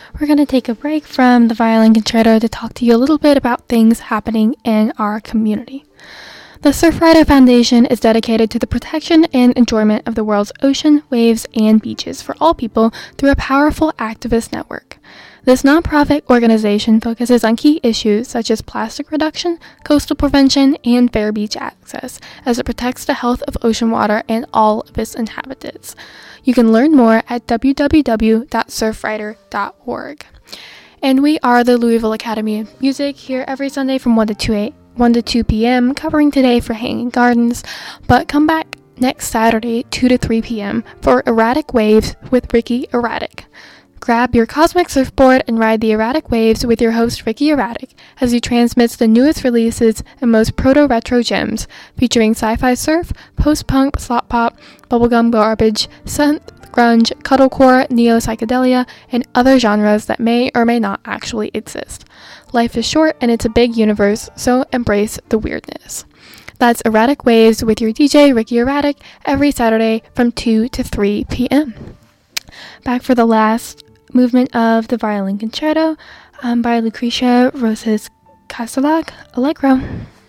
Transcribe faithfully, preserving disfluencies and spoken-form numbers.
we're going to take a break from the violin concerto to talk to you a little bit about things happening in our community. The Surfrider Foundation is dedicated to the protection and enjoyment of the world's ocean, waves, and beaches for all people through a powerful activist network. This nonprofit organization focuses on key issues such as plastic reduction, coastal prevention, and fair beach access, as it protects the health of ocean water and all of its inhabitants. You can learn more at w w w dot surfrider dot org. And we are the Louisville Academy of Music, here every Sunday from one to two p.m., covering Today for Hanging Gardens, but come back next Saturday, two to three p.m. for Erratic Waves with Ricky Erratic. Grab your cosmic surfboard and ride the erratic waves with your host Ricky Erratic as he transmits the newest releases and most proto-retro gems, featuring sci-fi surf, post-punk, slop pop, bubblegum garbage, synth, grunge, cuddlecore, neo-psychedelia, and other genres that may or may not actually exist. Life is short and it's a big universe, so embrace the weirdness. That's Erratic Waves with your D J Ricky Erratic every Saturday from two to three p.m. Back for the last movement of the violin concerto um, by Lucrecia Rosas Castellac, Allegro.